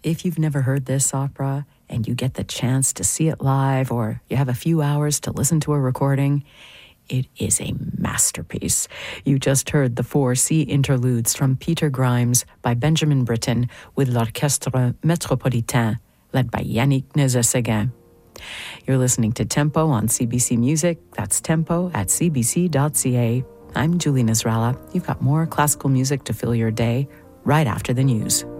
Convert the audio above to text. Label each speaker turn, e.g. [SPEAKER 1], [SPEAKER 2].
[SPEAKER 1] if you've never heard this opera and you get the chance to see it live, or you have a few hours to listen to a recording, it is a masterpiece. You just heard the 4 sea interludes from Peter Grimes by Benjamin Britten with l'Orchestre Métropolitain, led by Yannick Nézet-Séguin. You're listening to Tempo on CBC Music. That's tempo at cbc.ca. I'm Julie Nasrallah. You've got more classical music to fill your day right after the news.